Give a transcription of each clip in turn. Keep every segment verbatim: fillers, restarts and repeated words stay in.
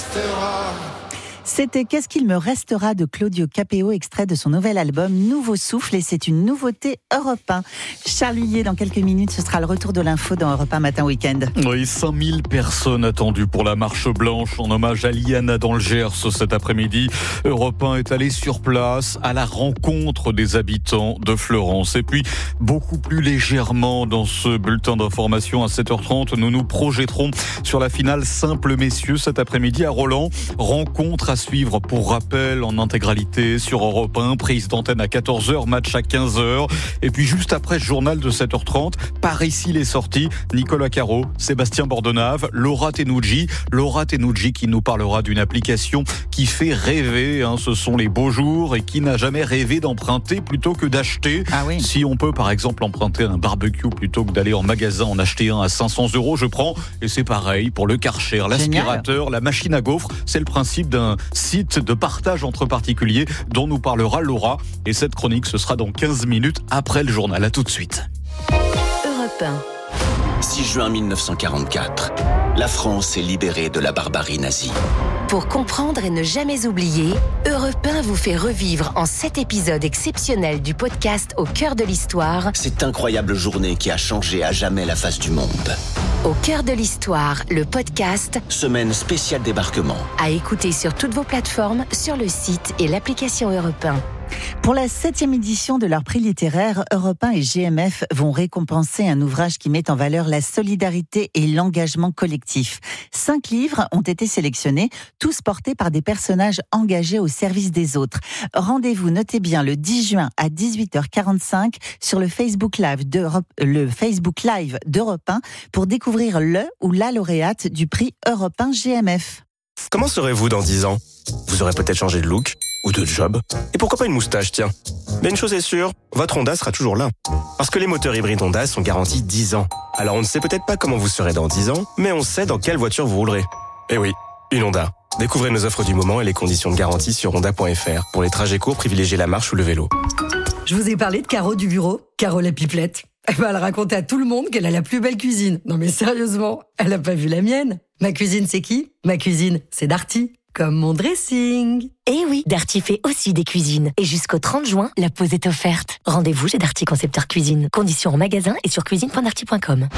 restera. C'était Qu'est-ce qu'il me restera de Claudio Capéo, extrait de son nouvel album Nouveau Souffle, et c'est une nouveauté Europe un. Charles Huillier, dans quelques minutes, ce sera le retour de l'info dans Europe un Matin Week-end. Oui, cinq mille personnes attendues pour la marche blanche en hommage à Liana dans le Gers cet après-midi. Europe un est allé sur place à la rencontre des habitants de Fleurance. Et puis, beaucoup plus légèrement dans ce bulletin d'information à sept heures trente, nous nous projetterons sur la finale simple messieurs cet après-midi à Roland. Rencontre à suivre pour rappel en intégralité sur Europe un, prise d'antenne à quatorze heures, match à quinze heures. Et puis juste après, journal de sept heures trente, par ici les sorties, Nicolas Caro, Sébastien Bordenave, Laura Tenouji. Laura Tenouji qui nous parlera d'une application qui fait rêver, hein, ce sont les beaux jours, et qui n'a jamais rêvé d'emprunter plutôt que d'acheter. Ah oui. Si on peut par exemple emprunter un barbecue plutôt que d'aller en magasin en acheter un à cinq cents euros, je prends. Et c'est pareil pour le Karcher, l'aspirateur, Génial. La machine à gaufres. C'est le principe d'un site de partage entre particuliers dont nous parlera Laura. Et cette chronique, ce sera dans quinze minutes après le journal. À tout de suite. Europe un. six juin mille neuf cent quarante-quatre. La France est libérée de la barbarie nazie. Pour comprendre et ne jamais oublier, Europe un vous fait revivre en sept épisodes exceptionnels du podcast Au cœur de l'histoire. Cette incroyable journée qui a changé à jamais la face du monde. Au cœur de l'histoire, le podcast. Semaine spéciale débarquement. À écouter sur toutes vos plateformes, sur le site et l'application Europe un. Pour la septième édition de leur prix littéraire, Europe un et G M F vont récompenser un ouvrage qui met en valeur la solidarité et l'engagement collectif. Cinq livres ont été sélectionnés, tous portés par des personnages engagés au service des autres. Rendez-vous, notez bien, le dix juin à dix-huit heures quarante-cinq sur le Facebook Live d'Europe, le Facebook Live d'Europe un pour découvrir le ou la lauréate du prix Europe un G M F. Comment serez-vous dans dix ans ? Vous aurez peut-être changé de look ou de job. Et pourquoi pas une moustache, tiens. Mais une chose est sûre, votre Honda sera toujours là. Parce que les moteurs hybrides Honda sont garantis dix ans. Alors on ne sait peut-être pas comment vous serez dans dix ans, mais on sait dans quelle voiture vous roulerez. Eh oui, une Honda. Découvrez nos offres du moment et les conditions de garantie sur honda point f r. Pour les trajets courts, privilégiez la marche ou le vélo. Je vous ai parlé de Caro du bureau, Caro la pipelette. Eh ben, elle raconte à tout le monde qu'elle a la plus belle cuisine. Non mais sérieusement, elle a pas vu la mienne. Ma cuisine, c'est qui ? Ma cuisine, c'est Darty. Comme mon dressing. Eh oui, Darty fait aussi des cuisines. Et jusqu'au trente juin, la pause est offerte. Rendez-vous chez Darty Concepteur Cuisine. Conditions en magasin et sur cuisine point darty point com.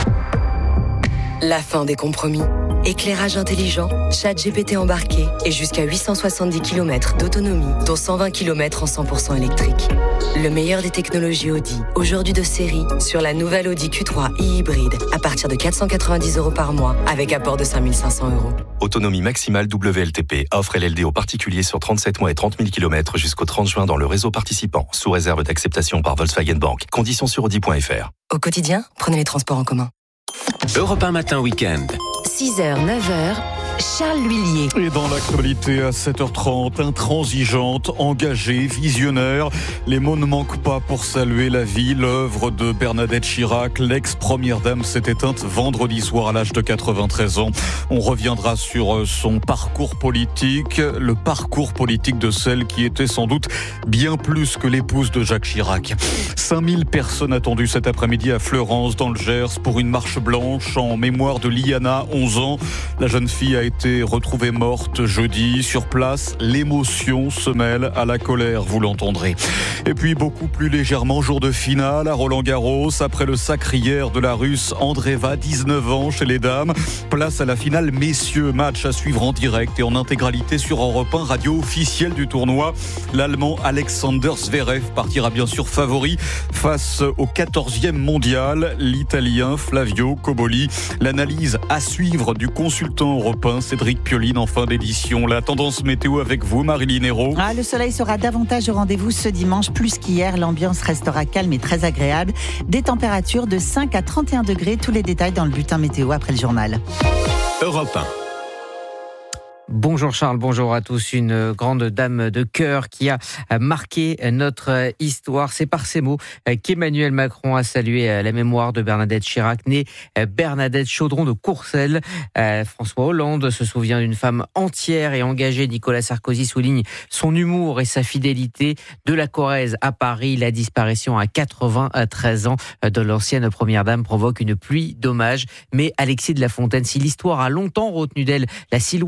La fin des compromis. Éclairage intelligent, chat G P T embarqué et jusqu'à huit cent soixante-dix kilomètres d'autonomie, dont cent vingt kilomètres en cent pour cent électrique. Le meilleur des technologies Audi, aujourd'hui de série, sur la nouvelle Audi Q trois e-hybride, à partir de quatre cent quatre-vingt-dix euros par mois, avec apport de cinq mille cinq cents euros. Autonomie maximale W L T P. Offre L L D aux particuliers sur trente-sept mois et trente mille kilomètres jusqu'au trente juin dans le réseau participant, sous réserve d'acceptation par Volkswagen Bank. Conditions sur audi point f r. Au quotidien, prenez les transports en commun. Europe un Matin Week-end. six heures, neuf heures, Charles Huillier. Et dans l'actualité à sept heures trente, intransigeante, engagée, visionnaire, les mots ne manquent pas pour saluer la vie, l'œuvre de Bernadette Chirac. L'ex-première dame s'est éteinte vendredi soir à l'âge de quatre-vingt-treize ans. On reviendra sur son parcours politique, le parcours politique de celle qui était sans doute bien plus que l'épouse de Jacques Chirac. cinq mille personnes attendues cet après-midi à Fleurance, dans le Gers, pour une marche blanche en mémoire de Liana, onze ans. La jeune fille a été retrouvée morte jeudi. Sur place, l'émotion se mêle à la colère, vous l'entendrez. Et puis beaucoup plus légèrement, jour de finale à Roland-Garros, après le sacre hier de la Russe Andreeva, dix-neuf ans chez les dames. Place à la finale messieurs, match à suivre en direct et en intégralité sur Europe un, radio officielle du tournoi. L'Allemand Alexander Zverev partira bien sûr favori face au quatorzième mondial, l'Italien Flavio Cobolli. L'analyse à suivre du consultant européen Cédric Pioline en fin d'édition. La tendance météo avec vous, Marilyn Hérault. Ah, le soleil sera davantage au rendez-vous ce dimanche, plus qu'hier. L'ambiance restera calme et très agréable. Des températures de cinq à trente et un degrés. Tous les détails dans le bulletin météo après le journal. Europe un. Bonjour Charles, bonjour à tous. Une grande dame de cœur qui a marqué notre histoire. C'est par ces mots qu'Emmanuel Macron a salué la mémoire de Bernadette Chirac, née Bernadette Chaudron de Courcelles. François Hollande se souvient d'une femme entière et engagée. Nicolas Sarkozy souligne son humour et sa fidélité. De la Corrèze à Paris, la disparition à quatre-vingt-treize ans de l'ancienne première dame provoque une pluie d'hommages. Mais Alexis de la Fontaine, si l'histoire a longtemps retenu d'elle la silhouette de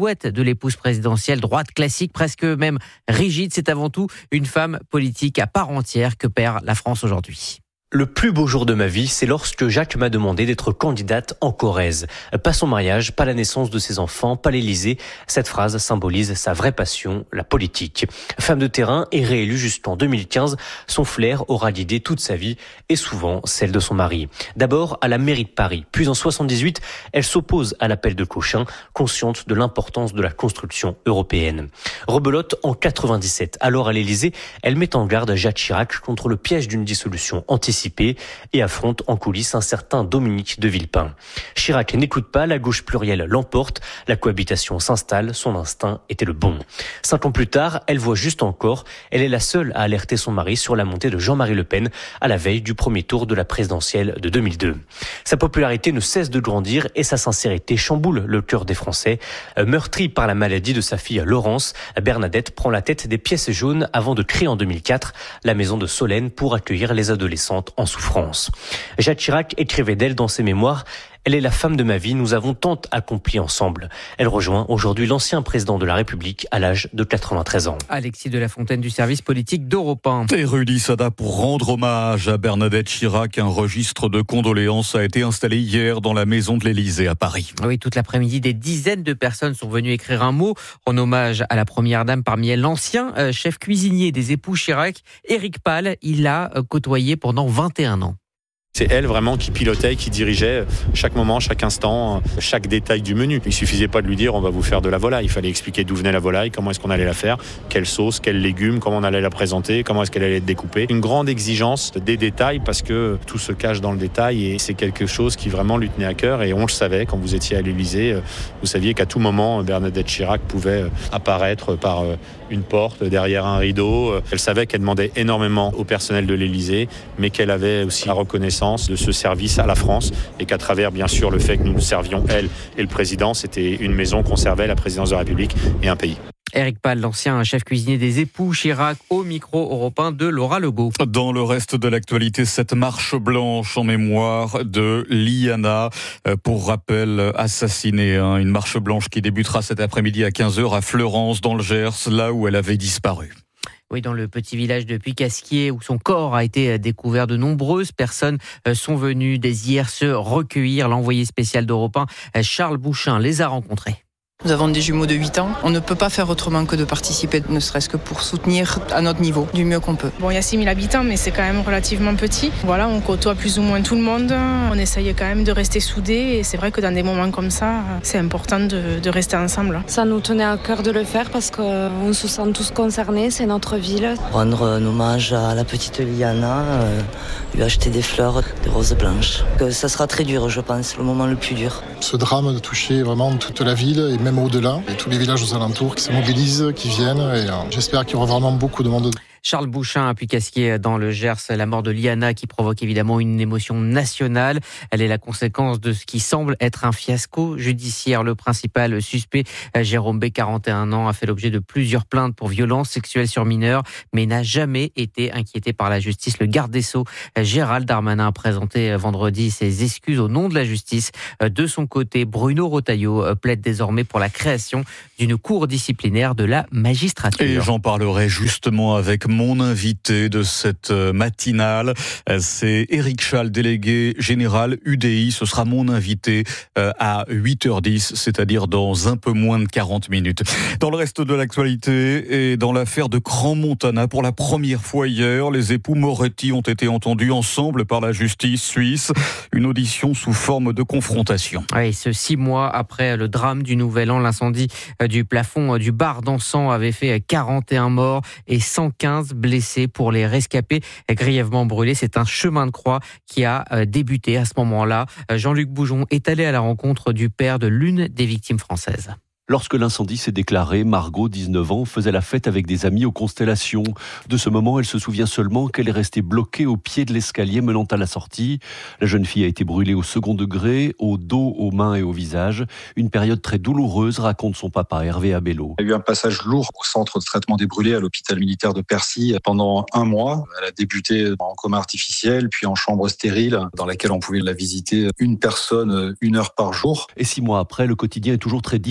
l'épouse présidentielle, droite classique, presque même rigide. C'est avant tout une femme politique à part entière que perd la France aujourd'hui. Le plus beau jour de ma vie, c'est lorsque Jacques m'a demandé d'être candidate en Corrèze. Pas son mariage, pas la naissance de ses enfants, pas l'Élysée. Cette phrase symbolise sa vraie passion, la politique. Femme de terrain et réélue jusqu'en deux mille quinze, son flair aura guidé toute sa vie et souvent celle de son mari. D'abord à la mairie de Paris, puis en soixante-dix-huit, elle s'oppose à l'appel de Cochin, consciente de l'importance de la construction européenne. Rebelote en quatre-vingt-dix-sept. Alors à l'Élysée, elle met en garde Jacques Chirac contre le piège d'une dissolution anticipée et affronte en coulisses un certain Dominique de Villepin. Chirac n'écoute pas, la gauche plurielle l'emporte, la cohabitation s'installe, son instinct était le bon. Cinq ans plus tard, elle voit juste encore, elle est la seule à alerter son mari sur la montée de Jean-Marie Le Pen à la veille du premier tour de la présidentielle de deux mille deux. Sa popularité ne cesse de grandir et sa sincérité chamboule le cœur des Français. Meurtrie par la maladie de sa fille Laurence, Bernadette prend la tête des pièces jaunes avant de créer en deux mille quatre la maison de Solène pour accueillir les adolescentes en souffrance. Jacques Chirac écrivait d'elle dans ses mémoires « Elle est la femme de ma vie, nous avons tant accompli ensemble ». Elle rejoint aujourd'hui l'ancien président de la République à l'âge de quatre-vingt-treize ans. Alexis de la Fontaine du service politique d'Europe un. Et Rudy Sada, pour rendre hommage à Bernadette Chirac, un registre de condoléances a été installé hier dans la maison de l'Élysée à Paris. Oui, toute l'après-midi, des dizaines de personnes sont venues écrire un mot en hommage à la première dame, parmi elles l'ancien euh, chef cuisinier des époux Chirac, Éric Pal. Il l'a euh, côtoyé pendant vingt et un ans. C'est elle vraiment qui pilotait, qui dirigeait chaque moment, chaque instant, chaque détail du menu. Il suffisait pas de lui dire on va vous faire de la volaille. Il fallait expliquer d'où venait la volaille, comment est-ce qu'on allait la faire, quelle sauce, quels légumes, comment on allait la présenter, comment est-ce qu'elle allait être découpée. Une grande exigence des détails parce que tout se cache dans le détail et c'est quelque chose qui vraiment lui tenait à cœur et on le savait quand vous étiez à l'Élysée. Vous saviez qu'à tout moment, Bernadette Chirac pouvait apparaître par une porte, derrière un rideau. Elle savait qu'elle demandait énormément au personnel de l'Élysée, mais qu'elle avait aussi la reconnaissance de ce service à la France et qu'à travers bien sûr le fait que nous nous servions, elle et le président, c'était une maison qu'on servait, la présidence de la République et un pays. Éric Pal, l'ancien chef cuisinier des époux Chirac, au micro européen de Laura Legault. Dans le reste de l'actualité, cette marche blanche en mémoire de Liana, pour rappel assassinée. Hein. Une marche blanche qui débutera cet après-midi à quinze heures à Fleurance, dans le Gers, là où elle avait disparu. Oui, dans le petit village de Puy-Casquier où son corps a été découvert, de nombreuses personnes sont venues dès hier se recueillir. L'envoyé spécial d'Europe un, Charles Bouchin, les a rencontrés. Nous avons des jumeaux de huit ans. On ne peut pas faire autrement que de participer, ne serait-ce que pour soutenir à notre niveau, du mieux qu'on peut. Bon, il y a six mille habitants, mais c'est quand même relativement petit. Voilà, on côtoie plus ou moins tout le monde. On essaye quand même de rester soudés. Et c'est vrai que dans des moments comme ça, c'est important de, de rester ensemble. Ça nous tenait à cœur de le faire parce qu'on se sent tous concernés. C'est notre ville. Rendre un hommage à la petite Liana, euh, lui acheter des fleurs, des roses blanches. Que ça sera très dur, je pense, le moment le plus dur. Ce drame a touché vraiment toute la ville et même au-delà, et tous les villages aux alentours qui se mobilisent, qui viennent, et euh, j'espère qu'il y aura vraiment beaucoup de monde. Charles Bouchin a pu casquer dans le Gers la mort de Liana qui provoque évidemment une émotion nationale. Elle est la conséquence de ce qui semble être un fiasco judiciaire. Le principal suspect, Jérôme B, quarante et un ans, a fait l'objet de plusieurs plaintes pour violences sexuelles sur mineurs, mais n'a jamais été inquiété par la justice. Le garde des Sceaux, Gérald Darmanin, a présenté vendredi ses excuses au nom de la justice. De son côté, Bruno Retailleau plaide désormais pour la création d'une cour disciplinaire de la magistrature. Et j'en parlerai justement avec mon invité de cette matinale, c'est Éric Chal, délégué général U D I. Ce sera mon invité à huit heures dix, c'est-à-dire dans un peu moins de quarante minutes. Dans le reste de l'actualité et dans l'affaire de Crans-Montana, pour la première fois hier, les époux Moretti ont été entendus ensemble par la justice suisse. Une audition sous forme de confrontation. Oui, ce six mois après le drame du Nouvel An, l'incendie du plafond du bar dansant avait fait quarante et un morts et cent quinze blessés pour les rescapés grièvement brûlés. C'est un chemin de croix qui a débuté à ce moment-là. Jean-Luc Boujon est allé à la rencontre du père de l'une des victimes françaises. Lorsque l'incendie s'est déclaré, Margot, dix-neuf ans, faisait la fête avec des amis aux Constellations. De ce moment, elle se souvient seulement qu'elle est restée bloquée au pied de l'escalier menant à la sortie. La jeune fille a été brûlée au second degré, au dos, aux mains et au visage. Une période très douloureuse, raconte son papa, Hervé Abello. Il y a eu un passage lourd au centre de traitement des brûlés à l'hôpital militaire de Percy pendant un mois. Elle a débuté en coma artificiel, puis en chambre stérile, dans laquelle on pouvait la visiter une personne, une heure par jour. Et six mois après, le quotidien est toujours très difficile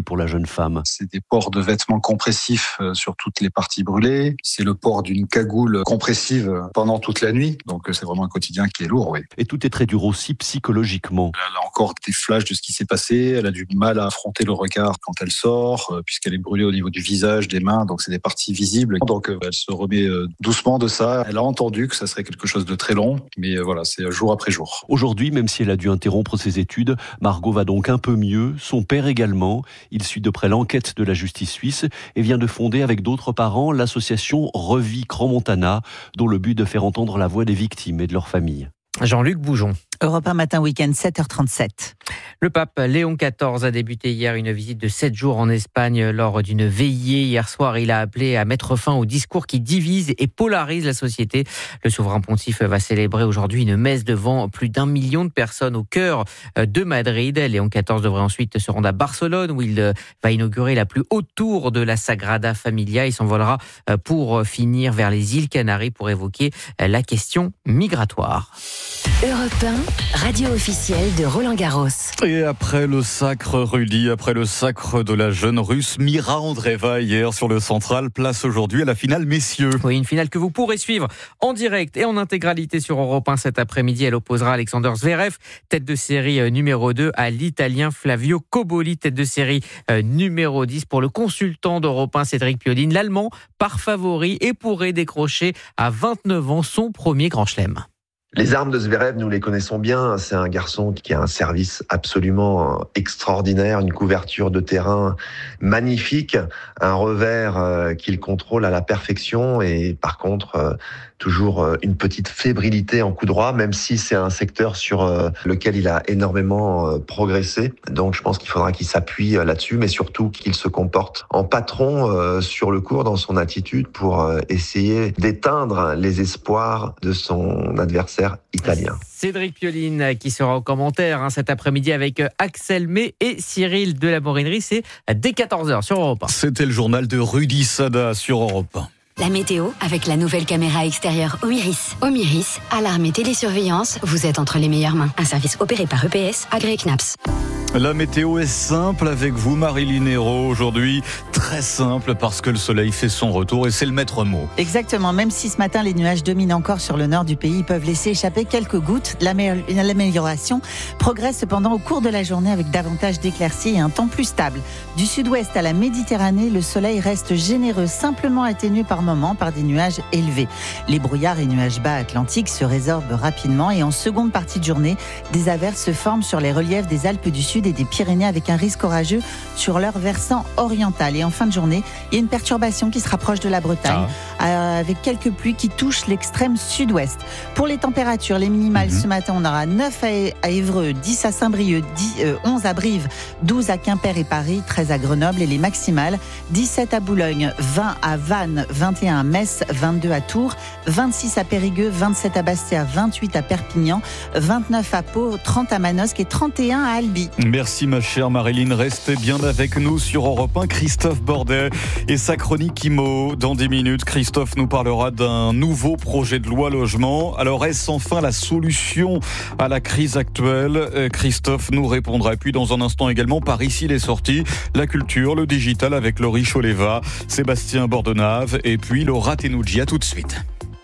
pour la jeune femme. C'est des ports de vêtements compressifs sur toutes les parties brûlées. C'est le port d'une cagoule compressive pendant toute la nuit. Donc c'est vraiment un quotidien qui est lourd, oui. Et tout est très dur aussi psychologiquement. Elle a encore des flashs de ce qui s'est passé. Elle a du mal à affronter le regard quand elle sort, puisqu'elle est brûlée au niveau du visage, des mains. Donc c'est des parties visibles. Donc elle se remet doucement de ça. Elle a entendu que ça serait quelque chose de très long. Mais voilà, c'est jour après jour. Aujourd'hui, même si elle a dû interrompre ses études, Margot va donc un peu mieux. Son père également. Il suit de près l'enquête de la justice suisse et vient de fonder avec d'autres parents l'association Revie Grand Montana, dont le but est de faire entendre la voix des victimes et de leurs familles. Jean-Luc Boujon. Europe un matin week-end, sept heures trente-sept. Le pape Léon quatorze a débuté hier une visite de sept jours en Espagne lors d'une veillée. Hier soir, il a appelé à mettre fin aux discours qui divisent et polarisent la société. Le souverain pontife va célébrer aujourd'hui une messe devant plus d'un million de personnes au cœur de Madrid. Léon quatorze devrait ensuite se rendre à Barcelone où il va inaugurer la plus haute tour de la Sagrada Familia. Il s'envolera pour finir vers les îles Canaries pour évoquer la question migratoire. Europe un, radio officielle de Roland Garros. Et après le sacre Rudy, après le sacre de la jeune Russe Mira Andreeva hier sur le central, place aujourd'hui à la finale messieurs. Oui, une finale que vous pourrez suivre en direct et en intégralité sur Europe un cet après-midi. Elle opposera Alexander Zverev, tête de série numéro deux, à l'Italien Flavio Cobolli, tête de série numéro dix. Pour le consultant d'Europe un, Cédric Pioline, l'Allemand par favori et pourrait décrocher à vingt-neuf ans son premier grand chelem. Les armes de Zverev, nous les connaissons bien. C'est un garçon qui a un service absolument extraordinaire, une couverture de terrain magnifique, un revers qu'il contrôle à la perfection et par contre toujours une petite fébrilité en coup droit, même si c'est un secteur sur lequel il a énormément progressé. Donc je pense qu'il faudra qu'il s'appuie là-dessus, mais surtout qu'il se comporte en patron sur le court dans son attitude pour essayer d'éteindre les espoirs de son adversaire italien. Cédric Pioline qui sera au commentaire hein, cet après-midi avec Axel May et Cyril de la Morinerie. C'est dès quatorze heures sur Europe un. C'était le journal de Rudy Sada sur Europe un. La météo avec la nouvelle caméra extérieure Omiris. Omiris, alarme et télésurveillance, vous êtes entre les meilleures mains. Un service opéré par E P S, agréé C N A P S. La météo est simple avec vous, Marilyn Hérault. Aujourd'hui, très simple parce que le soleil fait son retour et c'est le maître mot. Exactement, même si ce matin les nuages dominent encore sur le nord du pays, ils peuvent laisser échapper quelques gouttes. L'amélioration progresse cependant au cours de la journée avec davantage d'éclaircies et un temps plus stable. Du sud-ouest à la Méditerranée, le soleil reste généreux, simplement atténué par moments par des nuages élevés. Les brouillards et nuages bas atlantiques se résorbent rapidement et en seconde partie de journée, des averses se forment sur les reliefs des Alpes du Sud et des Pyrénées avec un risque orageux sur leur versant oriental. Et en fin de journée, il y a une perturbation qui se rapproche de la Bretagne ah. avec quelques pluies qui touchent l'extrême sud-ouest. Pour les températures, les minimales mmh. ce matin, on aura neuf à Évreux, dix à Saint-Brieuc, dix, euh, onze à Brive, douze à Quimper et Paris, treize à Grenoble et les maximales, dix-sept à Boulogne, vingt à Vannes, vingt et un à Metz, vingt-deux à Tours, vingt-six à Périgueux, vingt-sept à Bastia, vingt-huit à Perpignan, vingt-neuf à Pau, trente à Manosque et trente et un à Albi. Merci ma chère Marilyn, restez bien avec nous sur Europe un. Christophe Bordet et sa chronique IMO. Dans dix minutes, Christophe nous parlera d'un nouveau projet de loi logement. Alors est-ce enfin la solution à la crise actuelle? Christophe nous répondra. Et puis dans un instant également, par ici les sorties, la culture, le digital avec Laurie Choleva, Sébastien Bordenave et puis Laura Tenucci. À tout de suite.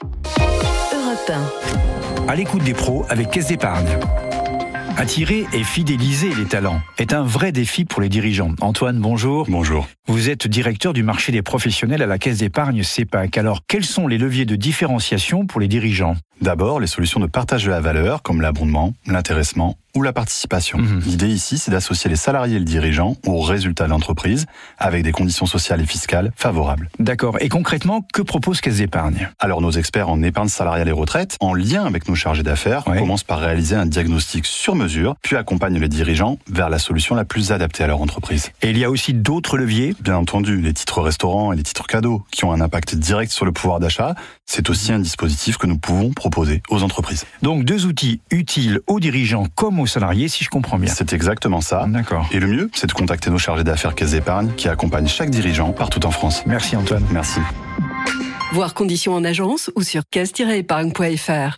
Europe un. À l'écoute des pros avec Caisse d'Épargne. Attirer et fidéliser les talents est un vrai défi pour les dirigeants. Antoine, bonjour. Bonjour. Vous êtes directeur du marché des professionnels à la Caisse d'Épargne CEPAC. Alors, quels sont les leviers de différenciation pour les dirigeants ? D'abord, les solutions de partage de la valeur, comme l'abondement, l'intéressement ou la participation. Mmh. L'idée ici, c'est d'associer les salariés et le dirigeant aux résultats de l'entreprise avec des conditions sociales et fiscales favorables. D'accord. Et concrètement, que propose Caisse d'Épargne ? Alors, nos experts en épargne salariale et retraite, en lien avec nos chargés d'affaires, ouais. commencent par réaliser un diagnostic sur mesure, puis accompagnent les dirigeants vers la solution la plus adaptée à leur entreprise. Et il y a aussi d'autres leviers ? Bien entendu, les titres restaurants et les titres cadeaux, qui ont un impact direct sur le pouvoir d'achat. C'est aussi un dispositif que nous pouvons proposer aux entreprises. Donc, deux outils utiles aux dirigeants comme aux salariés, si je comprends bien. C'est exactement ça. D'accord. Et le mieux, c'est de contacter nos chargés d'affaires Caisse d'Épargne qui accompagnent chaque dirigeant partout en France. Merci Antoine. Merci. Voir conditions en agence ou sur caisse tiret épargne point f r.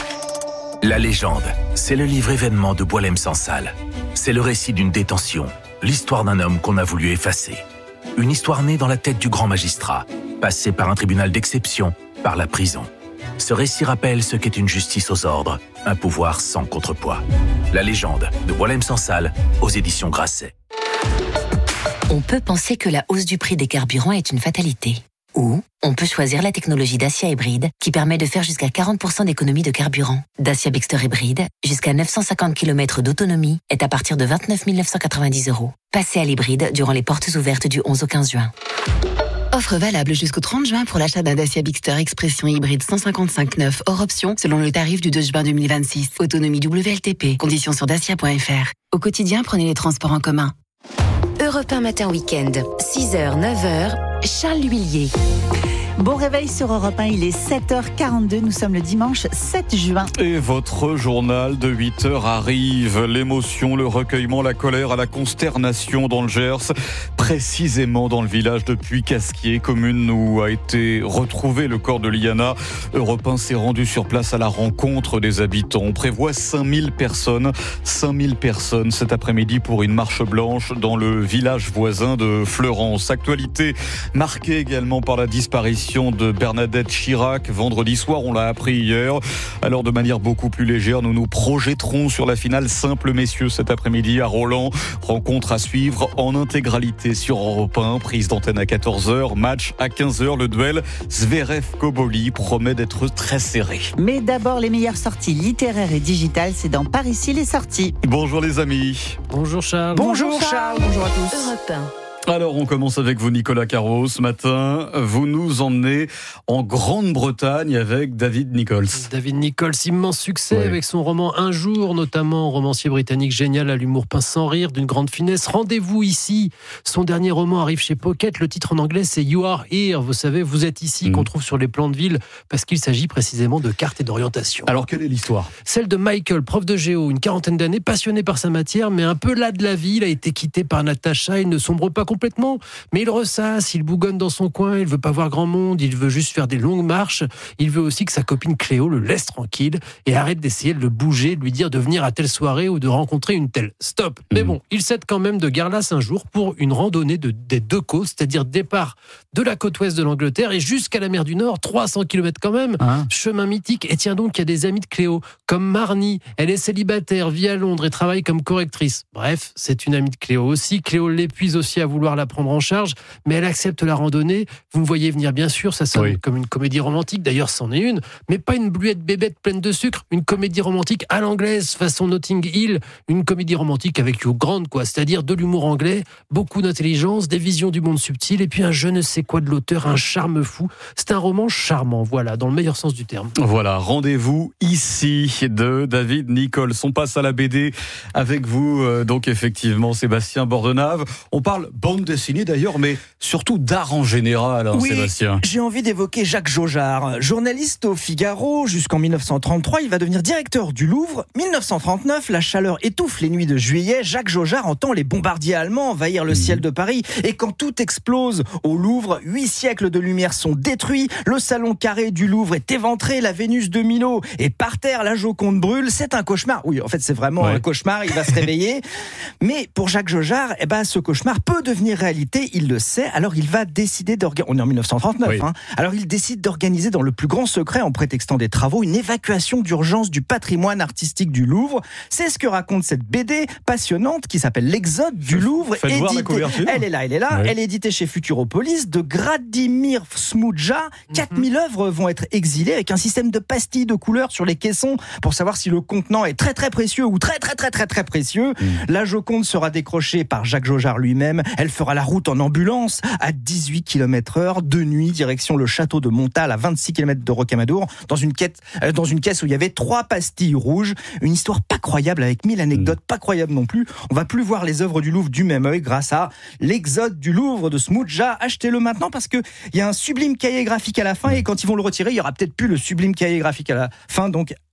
La légende, c'est le livre événement de Boualem Sansal. C'est le récit d'une détention, l'histoire d'un homme qu'on a voulu effacer. Une histoire née dans la tête du grand magistrat, passée par un tribunal d'exception, par la prison. Ce récit rappelle ce qu'est une justice aux ordres, un pouvoir sans contrepoids. La légende de Walem Sansal aux éditions Grasset. On peut penser que la hausse du prix des carburants est une fatalité. Ou on peut choisir la technologie Dacia Hybride qui permet de faire jusqu'à quarante pour cent d'économie de carburant. Dacia Bigster Hybride, jusqu'à neuf cent cinquante kilomètres d'autonomie, est à partir de vingt-neuf mille neuf cent quatre-vingt-dix euros. Passez à l'hybride durant les portes ouvertes du onze au quinze juin. Offre valable jusqu'au trente juin pour l'achat d'un Dacia Bigster Expression hybride cent cinquante-cinq neuf hors option selon le tarif du deux juin deux mille vingt-six. Autonomie W L T P. Conditions sur dacia point f r. Au quotidien, prenez les transports en commun. Europe un matin week-end, six heures neuf heures, Charles L'Huillier. Bon réveil sur Europe un, il est sept heures quarante-deux, nous sommes le dimanche sept juin. Et votre journal de huit heures arrive. L'émotion, le recueillement, la colère à la consternation dans le Gers, précisément dans le village de Puy-Casquier, commune où a été retrouvé le corps de Liana. Europe un s'est rendu sur place à la rencontre des habitants. On prévoit cinq mille personnes, cinq mille personnes cet après-midi pour une marche blanche dans le village voisin de Fleurance. Actualité marquée également par la disparition de Bernadette Chirac. Vendredi soir, on l'a appris hier. Alors, de manière beaucoup plus légère, nous nous projetterons sur la finale simple messieurs cet après-midi à Roland. Rencontre à suivre en intégralité sur Europe un. Prise d'antenne à quatorze heures. Match à quinze heures. Le duel Zverev-Koboli promet d'être très serré. Mais d'abord, les meilleures sorties littéraires et digitales, c'est dans Par ici les sorties. Bonjour les amis. Bonjour Charles. Bonjour, Bonjour Charles. Bonjour à tous. Europe un. Alors, on commence avec vous, Nicolas Caro. Ce matin, vous nous emmenez en Grande-Bretagne avec David Nichols. David Nichols, immense succès ouais. avec son roman Un jour, notamment romancier britannique génial à l'humour pince sans rire, d'une grande finesse. Rendez-vous ici. Son dernier roman arrive chez Pocket. Le titre en anglais, c'est You Are Here. Vous savez, vous êtes ici, mmh. qu'on trouve sur les plans de ville, parce qu'il s'agit précisément de cartes et d'orientation. Alors, quelle est l'histoire ? Celle de Michael, prof de géo, une quarantaine d'années, passionné par sa matière, mais un peu las de la vie. Il a été quitté par Natacha. Il ne sombre pas complètement, mais il ressasse, il bougonne dans son coin, il veut pas voir grand monde, il veut juste faire des longues marches. Il veut aussi que sa copine Cléo le laisse tranquille et arrête d'essayer de le bouger, de lui dire de venir à telle soirée ou de rencontrer une telle. Stop. Mmh. Mais bon, il cède quand même de Garlas un jour pour une randonnée de, des deux côtes, c'est-à-dire départ de la côte ouest de l'Angleterre et jusqu'à la mer du Nord, trois cents kilomètres quand même, hein. Chemin mythique. Et tiens donc, il y a des amis de Cléo, comme Marnie. Elle est célibataire, vit à Londres et travaille comme correctrice. Bref, c'est une amie de Cléo aussi. Cléo l'épuise aussi à vouloir la prendre en charge, mais elle accepte la randonnée. Vous me voyez venir, bien sûr, ça sonne oui. comme une comédie romantique, d'ailleurs c'en est une, mais pas une bluette bébête pleine de sucre, une comédie romantique à l'anglaise, façon Notting Hill, une comédie romantique avec Hugh Grant, quoi, c'est-à-dire de l'humour anglais, beaucoup d'intelligence, des visions du monde subtil, et puis un je ne sais quoi de l'auteur, un charme fou. C'est un roman charmant, voilà, dans le meilleur sens du terme. Voilà, rendez-vous ici de David Nichols. On passe à la B D avec vous, euh, donc effectivement, Sébastien Bordenave. On parle bande dessinée d'ailleurs, mais surtout d'art en général, hein, oui, Sébastien. J'ai envie d'évoquer Jacques Jaujard. Journaliste au Figaro jusqu'en dix-neuf cent trente-trois, il va devenir directeur du Louvre. dix-neuf cent trente-neuf, la chaleur étouffe les nuits de juillet. Jacques Jaujard entend les bombardiers allemands envahir le mmh. ciel de Paris. Et quand tout explose au Louvre, huit siècles de lumière sont détruits. Le salon carré du Louvre est éventré. La Vénus de Milo est par terre. La Joconde brûle. C'est un cauchemar. Oui, en fait, c'est vraiment ouais. un cauchemar. Il va se réveiller. Mais pour Jacques Jaujard, eh ben, ce cauchemar peut devenir réalité. Il le sait. Alors, il va décider d'organiser. On est en dix-neuf cent trente-neuf. Oui. Hein. Alors, il décide d'organiser dans le plus grand secret, en prétextant des travaux, une évacuation d'urgence du patrimoine artistique du Louvre. C'est ce que raconte cette B D passionnante qui s'appelle L'Exode du Louvre. Faites voir la couverture. Elle est là, elle est là. Oui. Elle est éditée chez Futuropolis de Gradimir Smudja. quatre mille mm-hmm. œuvres vont être exilées avec un système de pastilles de couleurs sur les caissons pour savoir si le contenant est très très précieux ou très très très très très précieux. Mm. La Joconde sera décrochée par Jacques Jaujard lui-même. Elle fera la route en ambulance à dix-huit kilomètres heure de nuit, direction le château de Montal à vingt-six kilomètres de Rocamadour, dans une, quête, euh, dans une caisse où il y avait trois pastilles rouges. Une histoire pas croyable avec mille anecdotes, mmh. pas croyables non plus. On va plus voir les œuvres du Louvre du même œil grâce à L'Exode du Louvre de Smudja. Achetez-le maintenant parce qu'il y a un sublime cahier graphique à la fin et quand ils vont le retirer, il y aura peut-être plus le sublime cahier graphique à la fin. Donc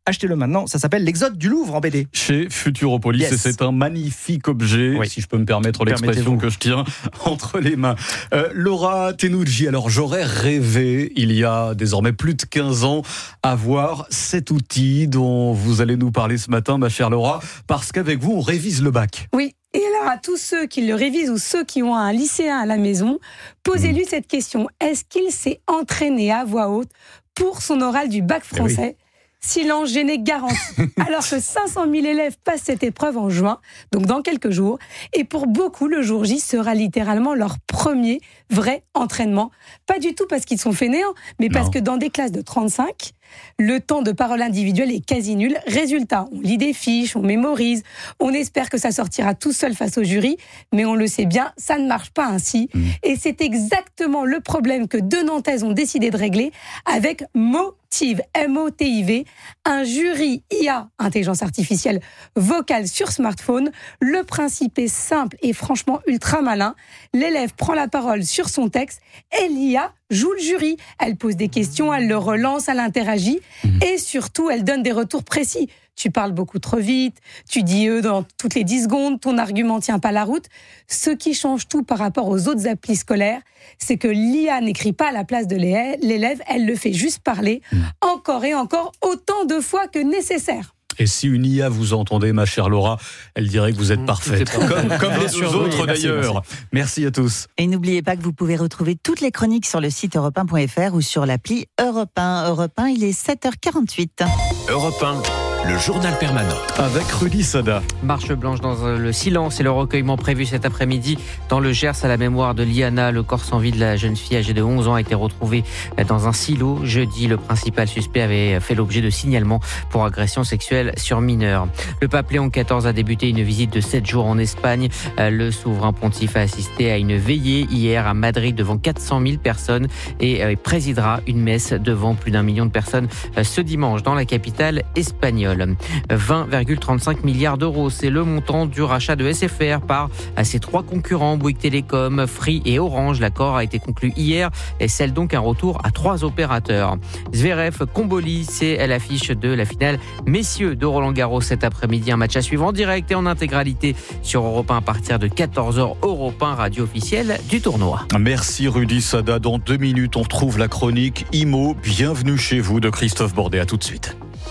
achetez-le maintenant, ça s'appelle L'Exode du Louvre en B D. Chez Futuropolis, yes. Et c'est un magnifique objet, oui. si je peux me permettre l'expression que je tiens entre les mains. Euh, Laura Tenucci, alors j'aurais rêvé, il y a désormais plus de quinze ans, avoir cet outil dont vous allez nous parler ce matin, ma chère Laura, parce qu'avec vous, on révise le bac. Oui. Et alors, à tous ceux qui le révisent ou ceux qui ont un lycéen à la maison, posez-lui mmh. cette question. Est-ce qu'il s'est entraîné à voix haute pour son oral du bac français ? Oui. Silence gêné garanti. Alors que cinq cent mille élèves passent cette épreuve en juin, donc dans quelques jours. Et pour beaucoup, le jour J sera littéralement leur premier vrai entraînement. Pas du tout parce qu'ils sont fainéants, mais parce non. que dans des classes de trente-cinq, le temps de parole individuelle est quasi nul. Résultat, on lit des fiches, on mémorise, on espère que ça sortira tout seul face au jury, mais on le sait bien, ça ne marche pas ainsi. Mmh. Et c'est exactement le problème que deux Nantaises ont décidé de régler avec Motive, M O T I V, un jury I A, intelligence artificielle vocale sur smartphone. Le principe est simple et franchement ultra malin. L'élève prend la parole sur son texte et l'I A joue le jury. Elle pose des questions, elle le relance, elle interagit mmh. et surtout, elle donne des retours précis. Tu parles beaucoup trop vite, tu dis « eux » dans toutes les dix secondes, ton argument tient pas la route. Ce qui change tout par rapport aux autres applis scolaires, c'est que l'I A n'écrit pas à la place de l'élève, elle le fait juste parler, mmh. encore et encore, autant de fois que nécessaire. Et si une I A vous entendait, ma chère Laura, elle dirait que vous êtes parfaite. Comme, comme les deux autres oui, d'ailleurs. Merci, merci. merci à tous. Et n'oubliez pas que vous pouvez retrouver toutes les chroniques sur le site europe un point f r ou sur l'appli Europe un. Europe un, il est sept heures quarante-huit. Europe un. Le journal permanent. Avec Rudy Sada. Marche blanche dans le silence et le recueillement prévu cet après-midi dans le Gers à la mémoire de Liana. Le corps sans vie de la jeune fille âgée de onze ans a été retrouvé dans un silo. Jeudi, le principal suspect avait fait l'objet de signalements pour agression sexuelle sur mineur. Le pape Léon quatorze a débuté une visite de sept jours en Espagne. Le souverain pontife a assisté à une veillée hier à Madrid devant quatre cent mille personnes et présidera une messe devant plus d'un million de personnes ce dimanche dans la capitale espagnole. vingt virgule trente-cinq milliards d'euros, c'est le montant du rachat de S F R par ses trois concurrents, Bouygues Télécom, Free et Orange. L'accord a été conclu hier et scelle donc un retour à trois opérateurs. Zverev, Comboli, c'est l'affiche de la finale messieurs de Roland-Garros cet après-midi. Un match à suivre en direct et en intégralité sur Europe un à partir de quatorze heures. Europe un, radio officielle du tournoi. Merci Rudy Sada. Dans deux minutes, on retrouve la chronique Imo. Bienvenue chez vous de Christophe Bordet. À tout de suite.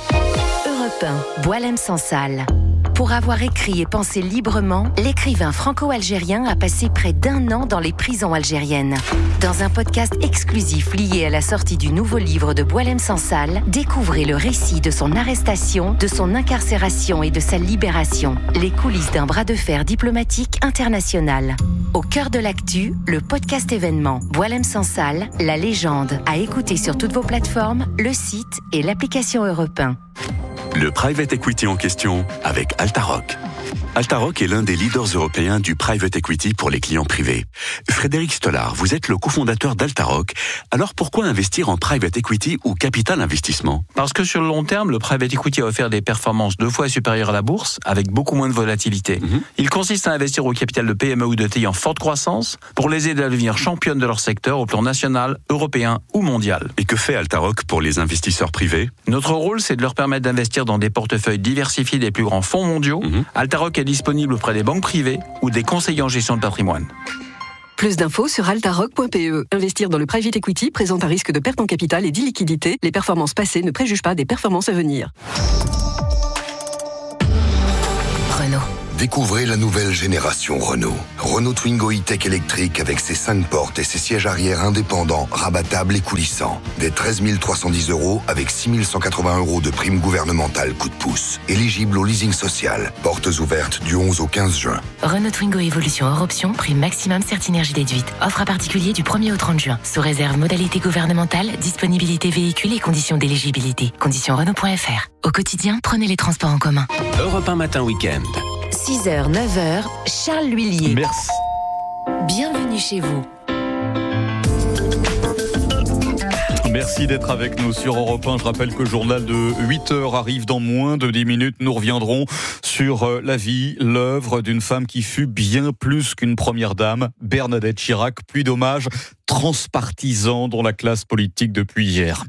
Boualem Sansal. Pour avoir écrit et pensé librement, l'écrivain franco-algérien a passé près d'un an dans les prisons algériennes. Dans un podcast exclusif lié à la sortie du nouveau livre de Boualem Sansal, découvrez le récit de son arrestation, de son incarcération et de sa libération. Les coulisses d'un bras de fer diplomatique international. Au cœur de l'actu, le podcast événement Boualem Sansal, la légende, à écouter sur toutes vos plateformes, le site et l'application Europe un. Le private equity en question avec Altaroc. Altaroc est l'un des leaders européens du private equity pour les clients privés. Frédéric Stollard, vous êtes le cofondateur d'Altaroc. Alors pourquoi investir en private equity ou capital investissement ? Parce que sur le long terme, le private equity a offert des performances deux fois supérieures à la bourse, avec beaucoup moins de volatilité. Mmh. Il consiste à investir au capital de P M E ou de T I en forte croissance pour les aider à devenir championnes de leur secteur au plan national, européen ou mondial. Et que fait Altaroc pour les investisseurs privés ? Notre rôle, c'est de leur permettre d'investir dans des portefeuilles diversifiés des plus grands fonds mondiaux. Mmh. Altaroc est disponible auprès des banques privées ou des conseillers en gestion de patrimoine. Plus d'infos sur altaroc point p e. Investir dans le private equity présente un risque de perte en capital et d'illiquidité. Les performances passées ne préjugent pas des performances à venir. Renault. Découvrez la nouvelle génération Renault. Renault Twingo e-Tech électrique avec ses cinq portes et ses sièges arrière indépendants, rabattables et coulissants. Dès treize mille trois cent dix euros avec six mille cent quatre-vingts euros de prime gouvernementale coup de pouce. Éligible au leasing social. Portes ouvertes du onze au quinze juin. Renault Twingo Evolution hors option, prime maximum Certinergie déduite. Offre à particulier du premier au trente juin. Sous réserve modalité gouvernementale, disponibilité véhicule et conditions d'éligibilité. Conditions Renault point f r. Au quotidien, prenez les transports en commun. Europe un matin week-end. six heures, neuf heures, Charles L'Huillier. Merci. Bienvenue chez vous. Merci d'être avec nous sur Europe un. Je rappelle que le journal de huit heures arrive dans moins de dix minutes. Nous reviendrons sur la vie, l'œuvre d'une femme qui fut bien plus qu'une première dame, Bernadette Chirac, pluie d'hommages transpartisans dans la classe politique depuis hier.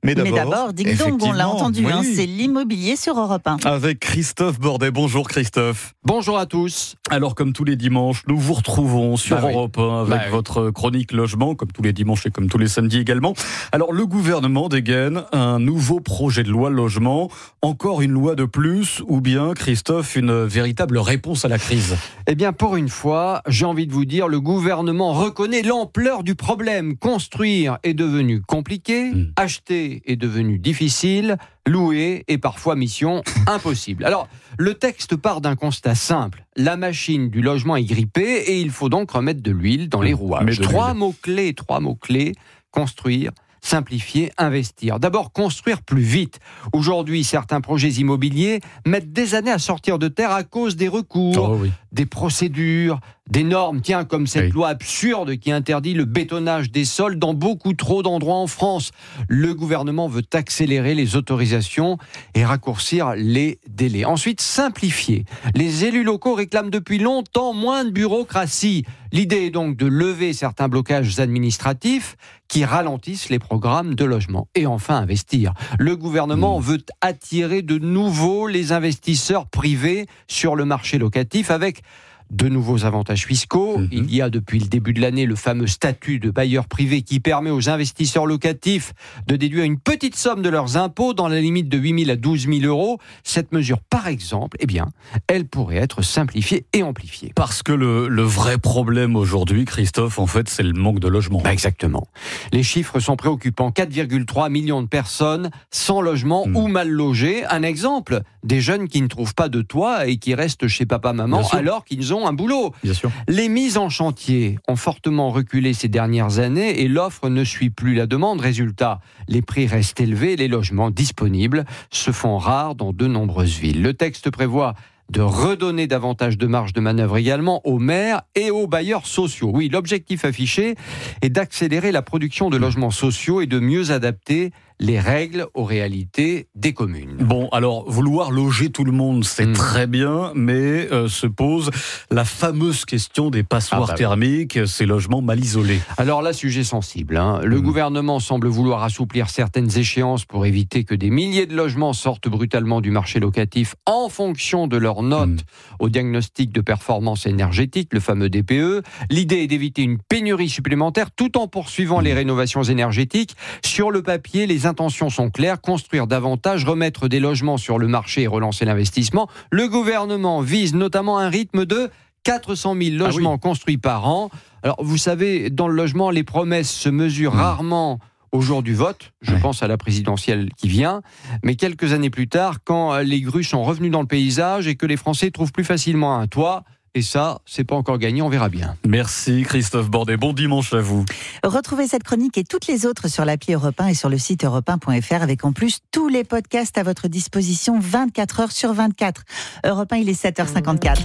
Mais d'abord, Mais d'abord ding dong, on l'a entendu, oui. hein, c'est l'immobilier sur Europe un. Avec Christophe Bordet. Bonjour Christophe. Bonjour à tous. Alors comme tous les dimanches, nous vous retrouvons sur Bah oui. Europe un avec Bah oui. votre chronique logement, comme tous les dimanches et comme tous les samedis également. Alors le gouvernement dégaine un nouveau projet de loi logement. Encore une loi de plus ou bien, Christophe, une véritable réponse à la crise? Eh bien, pour une fois, j'ai envie de vous dire, le gouvernement reconnaît l'ampleur du problème. Construire est devenu compliqué, mmh. acheter est devenu difficile, louer est parfois mission impossible. Alors, le texte part d'un constat simple. La machine du logement est grippée et il faut donc remettre de l'huile dans les rouages. Mais trois mots-clés, trois mots-clés, construire, simplifier, investir. D'abord, construire plus vite. Aujourd'hui, certains projets immobiliers mettent des années à sortir de terre à cause des recours, oh oui. des procédures, des normes. Tiens, comme cette oui. loi absurde qui interdit le bétonnage des sols dans beaucoup trop d'endroits en France. Le gouvernement veut accélérer les autorisations et raccourcir les délais. Ensuite, simplifier. Les élus locaux réclament depuis longtemps moins de bureaucratie. L'idée est donc de lever certains blocages administratifs qui ralentissent les programmes de logement. Et enfin, investir. Le gouvernement mmh. veut attirer de nouveau les investisseurs privés sur le marché locatif avec de nouveaux avantages fiscaux. Mmh. Il y a depuis le début de l'année le fameux statut de bailleur privé qui permet aux investisseurs locatifs de déduire une petite somme de leurs impôts dans la limite de huit mille à douze mille euros. Cette mesure, par exemple, eh bien, elle pourrait être simplifiée et amplifiée. Parce que le, le vrai problème aujourd'hui, Christophe, en fait, c'est le manque de logement. Bah exactement. Les chiffres sont préoccupants. quatre virgule trois millions de personnes sans logement mmh. ou mal logées. Un exemple, des jeunes qui ne trouvent pas de toit et qui restent chez papa-maman alors qu'ils ont un boulot. Bien sûr. Les mises en chantier ont fortement reculé ces dernières années et l'offre ne suit plus la demande. Résultat, les prix restent élevés, les logements disponibles se font rares dans de nombreuses villes. Le texte prévoit de redonner davantage de marge de manœuvre également aux maires et aux bailleurs sociaux. Oui, l'objectif affiché est d'accélérer la production de logements sociaux et de mieux adapter les règles aux réalités des communes. Bon, alors, vouloir loger tout le monde, c'est mmh. très bien, mais euh, se pose la fameuse question des passoires ah bah thermiques, oui. ces logements mal isolés. Alors là, sujet sensible. Hein. Le mmh. gouvernement semble vouloir assouplir certaines échéances pour éviter que des milliers de logements sortent brutalement du marché locatif en fonction de leur note mmh. au diagnostic de performance énergétique, le fameux D P E. L'idée est d'éviter une pénurie supplémentaire tout en poursuivant mmh. les rénovations énergétiques. Sur le papier, les intentions sont claires, construire davantage, remettre des logements sur le marché et relancer l'investissement. Le gouvernement vise notamment un rythme de quatre cent mille logements ah oui. construits par an. Alors, vous savez, dans le logement, les promesses se mesurent mmh. rarement au jour du vote. Je ouais. pense à la présidentielle qui vient. Mais quelques années plus tard, quand les grues sont revenues dans le paysage et que les Français trouvent plus facilement un toit, et ça, c'est pas encore gagné, on verra bien. Merci Christophe Bordet, bon dimanche à vous. Retrouvez cette chronique et toutes les autres sur l'appli Europe un et sur le site europe un point f r avec en plus tous les podcasts à votre disposition vingt-quatre heures sur vingt-quatre. Europe un, il est sept heures cinquante-quatre.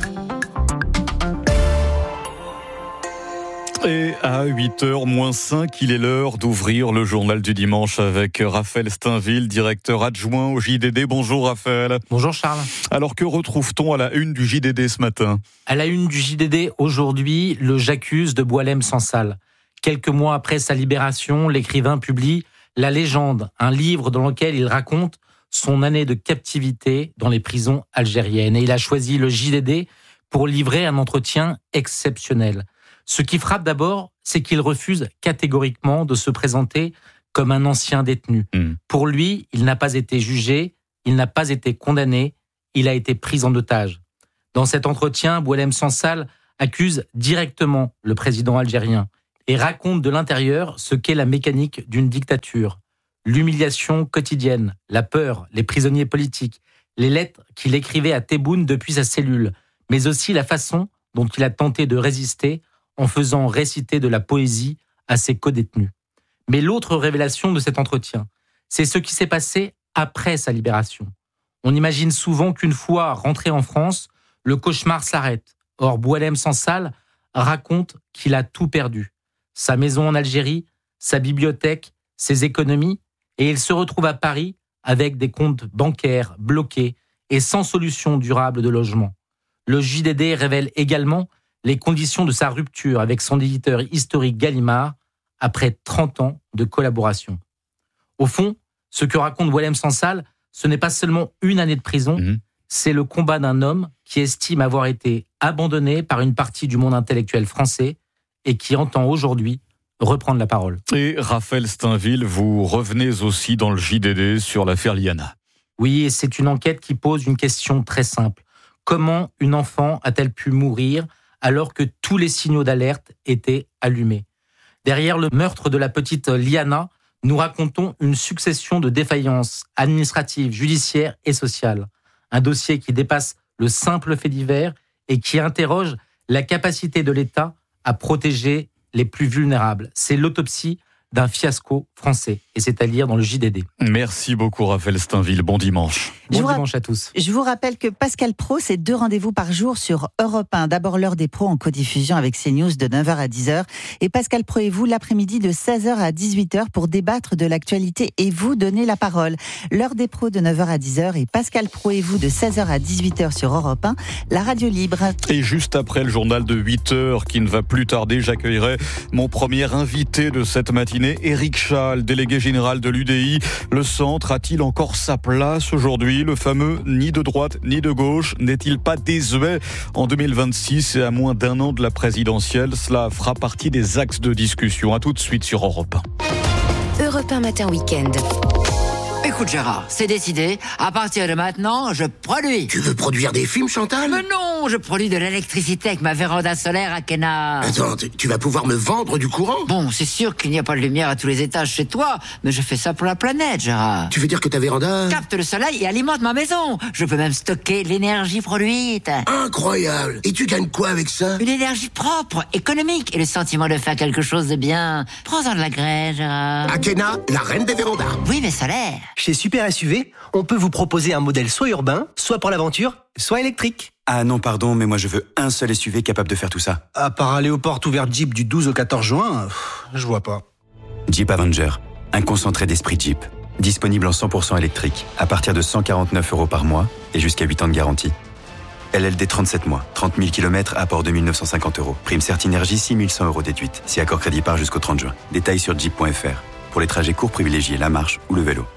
Et à huit heures moins cinq, il est l'heure d'ouvrir le journal du dimanche avec Raphaël Steinville, directeur adjoint au J D D. Bonjour Raphaël. Bonjour Charles. Alors que retrouve-t-on à la une du J D D ce matin ? À la une du J D D aujourd'hui, le J'accuse de Boualem Sansal. Quelques mois après sa libération, l'écrivain publie La Légende, un livre dans lequel il raconte son année de captivité dans les prisons algériennes. Et il a choisi le J D D pour livrer un entretien exceptionnel. Ce qui frappe d'abord, c'est qu'il refuse catégoriquement de se présenter comme un ancien détenu. Mmh. Pour lui, il n'a pas été jugé, il n'a pas été condamné, il a été pris en otage. Dans cet entretien, Boualem Sansal accuse directement le président algérien et raconte de l'intérieur ce qu'est la mécanique d'une dictature. L'humiliation quotidienne, la peur, les prisonniers politiques, les lettres qu'il écrivait à Tebboune depuis sa cellule, mais aussi la façon dont il a tenté de résister en faisant réciter de la poésie à ses codétenus. Mais l'autre révélation de cet entretien, c'est ce qui s'est passé après sa libération. On imagine souvent qu'une fois rentré en France, le cauchemar s'arrête. Or, Boualem Sansal raconte qu'il a tout perdu. Sa maison en Algérie, sa bibliothèque, ses économies, et il se retrouve à Paris avec des comptes bancaires bloqués et sans solution durable de logement. Le J D D révèle également les conditions de sa rupture avec son éditeur historique Gallimard après trente ans de collaboration. Au fond, Ce que raconte Boualem Sansal, ce n'est pas seulement une année de prison, mmh. c'est le combat d'un homme qui estime avoir été abandonné par une partie du monde intellectuel français et qui entend aujourd'hui reprendre la parole. Et Raphaël Steinville, vous revenez aussi dans le J D D sur l'affaire Liana. Oui, et c'est une enquête qui pose une question très simple. Comment une enfant a-t-elle pu mourir alors que tous les signaux d'alerte étaient allumés ? Derrière le meurtre de la petite Liana, nous racontons une succession de défaillances administratives, judiciaires et sociales. Un dossier qui dépasse le simple fait divers et qui interroge la capacité de l'État à protéger les plus vulnérables. C'est l'autopsie d'un fiasco français. Et c'est à lire dans le J D D. Merci beaucoup Raphaël Steinville. Bon dimanche. Bon dimanche à tous. Je vous rappelle que Pascal Praud, c'est deux rendez-vous par jour sur Europe un. D'abord l'heure des pros en codiffusion avec CNews de neuf heures à dix heures. Et Pascal Praud et vous l'après-midi de seize heures à dix-huit heures pour débattre de l'actualité et vous donner la parole. L'heure des pros de neuf heures à dix heures et Pascal Praud et vous de seize heures à dix-huit heures sur Europe un, la radio libre. Et juste après le journal de huit heures qui ne va plus tarder, j'accueillerai mon premier invité de cette matinée, Éric Chal, délégué général de l'U D I. Le centre a-t-il encore sa place aujourd'hui ? Le fameux ni de droite ni de gauche n'est-il pas désuet en deux mille vingt-six et à moins d'un an de la présidentielle ? Cela fera partie des axes de discussion. À tout de suite sur Europe un. Europe un matin week-end. Écoute Gérard, c'est décidé, à partir de maintenant, je produis. Tu veux produire des films, Chantal ? Mais non, je produis de l'électricité avec ma véranda solaire à Kena. Attends, tu vas pouvoir me vendre du courant ? Bon, c'est sûr qu'il n'y a pas de lumière à tous les étages chez toi, mais je fais ça pour la planète, Gérard. Tu veux dire que ta véranda capte le soleil et alimente ma maison. Je peux même stocker l'énergie produite. Incroyable. Et tu gagnes quoi avec ça ? Une énergie propre, économique et le sentiment de faire quelque chose de bien. Prends-en de la graine, Gérard. À Kena, la reine des vérandas. Oui, mais solaire. Chez Super S U V, on peut vous proposer un modèle soit urbain, soit pour l'aventure, soit électrique. Ah non, pardon, mais moi je veux un seul S U V capable de faire tout ça. À part aller aux portes ouvertes Jeep du douze au quatorze juin, pff, je vois pas. Jeep Avenger, un concentré d'esprit Jeep. Disponible en cent pour cent électrique, à partir de cent quarante-neuf euros par mois et jusqu'à huit ans de garantie. L L D trente-sept mois, trente mille kilomètres, apport deux mille neuf cent cinquante euros. Prime Certinergie, six mille cent euros déduite. Si accord crédit part jusqu'au trente juin. Détails sur jeep point f r. Pour les trajets courts, privilégiez la marche ou le vélo.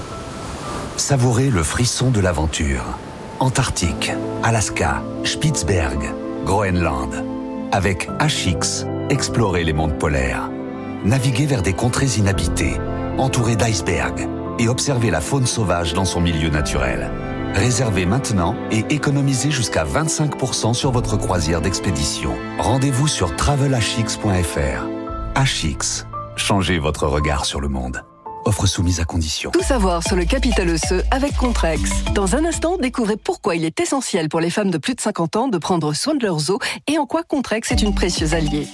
Savourez le frisson de l'aventure. Antarctique, Alaska, Spitzberg, Groenland. Avec H X, explorez les mondes polaires. Naviguez vers des contrées inhabitées, entourées d'icebergs, et observez la faune sauvage dans son milieu naturel. Réservez maintenant et économisez jusqu'à vingt-cinq pour cent sur votre croisière d'expédition. Rendez-vous sur travel h x point f r. H X, changez votre regard sur le monde. Offre soumise à condition. Tout savoir sur le capital osseux avec Contrex. Dans un instant, découvrez pourquoi il est essentiel pour les femmes de plus de cinquante ans de prendre soin de leurs os et en quoi Contrex est une précieuse alliée.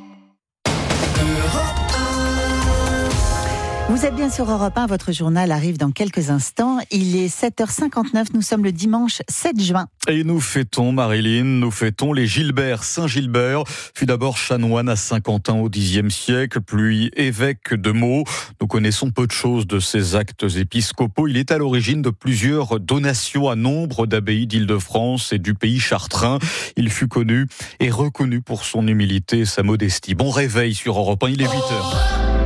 Vous êtes bien sur Europe un, votre journal arrive dans quelques instants. Il est sept heures cinquante-neuf, nous sommes le dimanche sept juin. Et nous fêtons, Marilyn, nous fêtons les Gilbert. Saint Gilbert fut d'abord chanoine à Saint-Quentin au dixième siècle, puis évêque de Meaux. Nous connaissons peu de choses de ses actes épiscopaux. Il est à l'origine de plusieurs donations à nombre d'abbayes d'Île-de-France et du pays chartrain. Il fut connu et reconnu pour son humilité et sa modestie. Bon réveil sur Europe un, il est huit heures.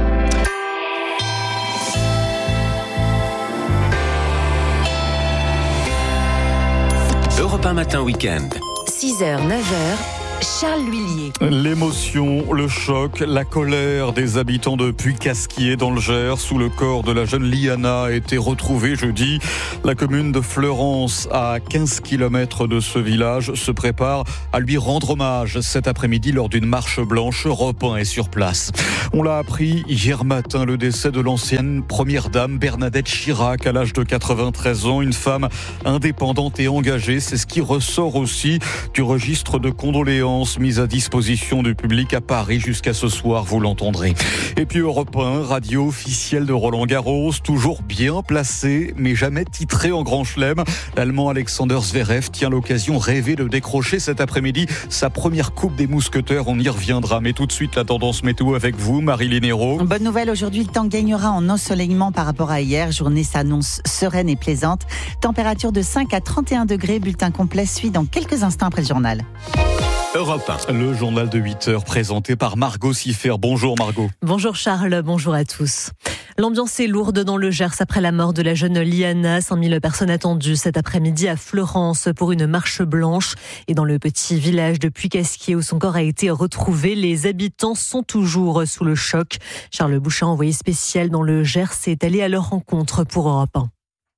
Europe un matin week-end. six heures, neuf heures. Charles L'Huillier. L'émotion, le choc, la colère des habitants de Puy-Casquier dans le Gers sous le corps de la jeune Liana a été retrouvée jeudi. La commune de Fleurance, à quinze kilomètres de ce village, se prépare à lui rendre hommage cet après-midi lors d'une marche blanche. Europe un est sur place. On l'a appris hier matin, le décès de l'ancienne première dame Bernadette Chirac à l'âge de quatre-vingt-treize ans, une femme indépendante et engagée. C'est ce qui ressort aussi du registre de condoléances mise à disposition du public à Paris jusqu'à ce soir, vous l'entendrez. Et puis Europe un, radio officielle de Roland Garros, toujours bien placé, mais jamais titré en Grand Chelem. L'Allemand Alexander Zverev tient l'occasion rêvée de décrocher cet après-midi sa première Coupe des Mousquetaires. On y reviendra, mais tout de suite la tendance météo avec vous, Marilyn Hérault. Bonne nouvelle, aujourd'hui le temps gagnera en ensoleillement par rapport à hier. Journée s'annonce sereine et plaisante. Température de cinq à trente et un degrés. Bulletin complet suit dans quelques instants après le journal. Europe un. Le journal de huit heures présenté par Margot Siffer. Bonjour Margot. Bonjour Charles, bonjour à tous. L'ambiance est lourde dans le Gers après la mort de la jeune Liana. cinq mille personnes attendues cet après-midi à Fleurance pour une marche blanche. Et dans le petit village de Puy-Casquier où son corps a été retrouvé, les habitants sont toujours sous le choc. Charles Bouchin, envoyé spécial dans le Gers, est allé à leur rencontre pour Europe un.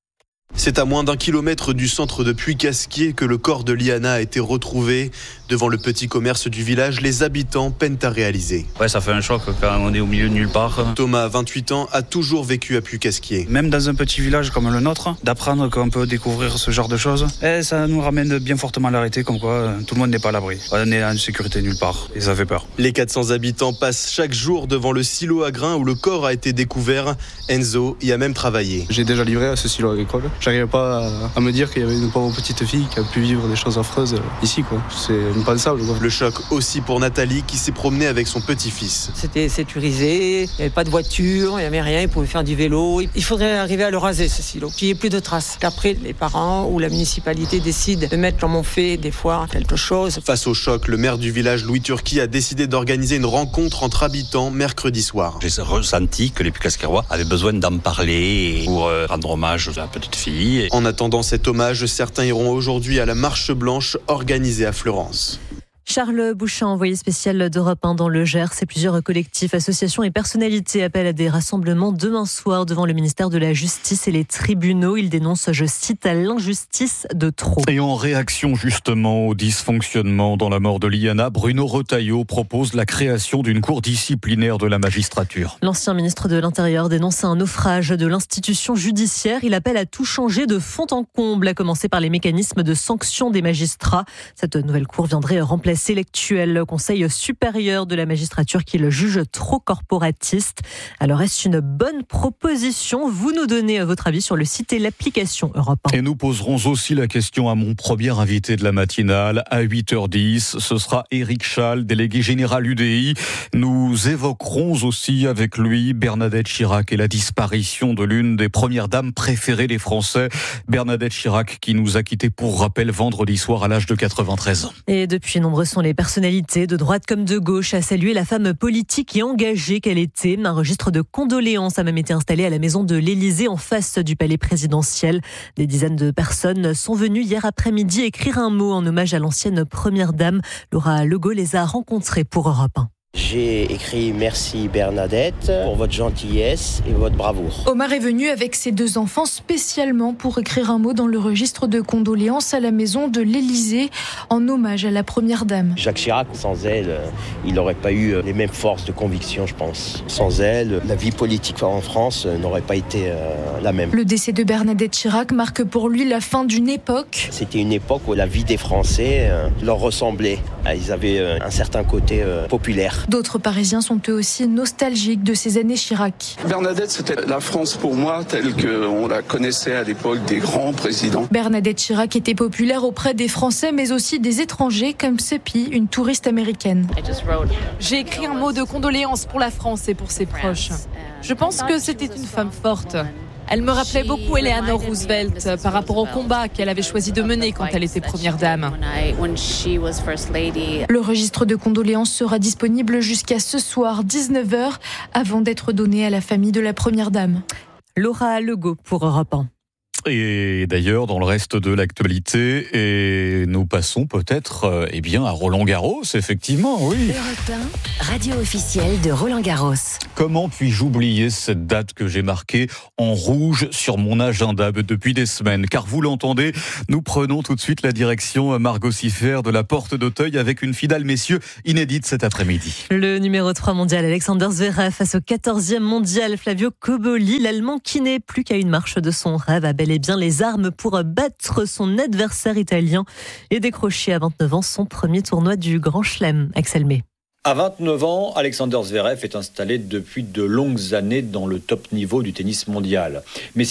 C'est à moins d'un kilomètre du centre de Puy-Casquier que le corps de Liana a été retrouvé. Devant le petit commerce du village, les habitants peinent à réaliser. Ouais, ça fait un choc quand on est au milieu de nulle part. Thomas, vingt-huit ans, a toujours vécu à Puy-Casquier. Même dans un petit village comme le nôtre, d'apprendre qu'on peut découvrir ce genre de choses, eh, ça nous ramène bien fortement à l'arrêté, comme quoi tout le monde n'est pas à l'abri. On est en sécurité nulle part et ça fait peur. Les quatre cents habitants passent chaque jour devant le silo à grains où le corps a été découvert. Enzo y a même travaillé. J'ai déjà livré à ce silo agricole. J'arrivais pas à, à me dire qu'il y avait une pauvre petite fille qui a pu vivre des choses affreuses ici, quoi. C'est impensable, quoi. Le choc aussi pour Nathalie qui s'est promenée avec son petit-fils. C'était sécurisé, il n'y avait pas de voiture, il n'y avait rien, ils pouvaient faire du vélo. Il faudrait arriver à le raser, ce silo, qu'il n'y ait plus de traces. Qu'après, les parents ou la municipalité décident de mettre, comme on fait des fois, quelque chose. Face au choc, le maire du village, Louis Turquie, a décidé d'organiser une rencontre entre habitants mercredi soir. J'ai ressenti que les Puy-Casquierois avaient besoin d'en parler pour rendre hommage à la petite fille. En attendant cet hommage, certains iront aujourd'hui à la marche blanche organisée à Fleurance. Charles Bouchin, envoyé spécial d'Europe un dans le Gers, et plusieurs collectifs, associations et personnalités appellent à des rassemblements demain soir devant le ministère de la Justice et les tribunaux. Ils dénoncent, je cite, l'injustice de trop. Et en réaction justement au dysfonctionnement dans la mort de Liana, Bruno Retailleau propose la création d'une cour disciplinaire de la magistrature. L'ancien ministre de l'Intérieur dénonce un naufrage de l'institution judiciaire. Il appelle à tout changer de fond en comble, à commencer par les mécanismes de sanction des magistrats. Cette nouvelle cour viendrait remplacer l'actuel Conseil supérieur de la magistrature qui le juge trop corporatiste. Alors est-ce une bonne proposition? Vous nous donnez votre avis sur le site et l'application Europe un. Et nous poserons aussi la question à mon premier invité de la matinale à huit heures dix. Ce sera Éric Schall, délégué général U D I. Nous évoquerons aussi avec lui Bernadette Chirac et la disparition de l'une des premières dames préférées des Français. Bernadette Chirac qui nous a quittés pour rappel vendredi soir à l'âge de quatre-vingt-treize ans. Et depuis nombreux sont les personnalités de droite comme de gauche à saluer la femme politique et engagée qu'elle était. Un registre de condoléances a même été installé à la maison de l'Élysée en face du palais présidentiel. Des dizaines de personnes sont venues hier après-midi écrire un mot en hommage à l'ancienne première dame. Laura Legault les a rencontrées pour Europe un. J'ai écrit merci Bernadette pour votre gentillesse et votre bravoure. Omar est venu avec ses deux enfants spécialement pour écrire un mot dans le registre de condoléances à la maison de l'Élysée en hommage à la première dame. Jacques Chirac, sans elle, il n'aurait pas eu les mêmes forces de conviction, je pense. Sans elle, la vie politique en France n'aurait pas été la même. Le décès de Bernadette Chirac marque pour lui la fin d'une époque. C'était une époque où la vie des Français leur ressemblait. Ils avaient un certain côté populaire. D'autres Parisiens sont eux aussi nostalgiques de ces années Chirac. Bernadette, c'était la France pour moi telle qu'on la connaissait à l'époque des grands présidents. Bernadette Chirac était populaire auprès des Français mais aussi des étrangers comme Seppi, une touriste américaine. J'ai écrit un mot de condoléances pour la France et pour ses proches. Je pense que c'était une femme forte. Elle me rappelait beaucoup Eleanor Roosevelt par rapport au combat qu'elle avait choisi de mener quand elle était première dame. Le registre de condoléances sera disponible jusqu'à ce soir dix-neuf heures avant d'être donné à la famille de la première dame. Laura Legault pour Europe un. Et d'ailleurs, dans le reste de l'actualité, et nous passons peut-être euh, eh bien, à Roland-Garros, effectivement, oui. Europe un, radio officielle de Roland-Garros. Comment puis-je oublier cette date que j'ai marquée en rouge sur mon agenda depuis des semaines? Car vous l'entendez, nous prenons tout de suite la direction Margot Siffert de la Porte d'Auteuil avec une finale, messieurs, inédite cet après-midi. Le numéro trois mondial, Alexander Zverev, face au quatorzième mondial, Flavio Cobolli, l'Allemand qui n'est plus qu'à une marche de son rêve, a bel et bien les armes pour battre son adversaire italien et décrocher à vingt-neuf ans son premier tournoi du Grand Chelem. Axel May. À vingt-neuf ans, Alexander Zverev est installé depuis de longues années dans le top niveau du tennis mondial. Mais